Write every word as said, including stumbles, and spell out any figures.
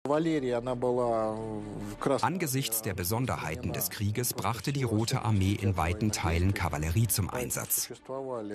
Angesichts der Besonderheiten des Krieges brachte die Rote Armee in weiten Teilen Kavallerie zum Einsatz.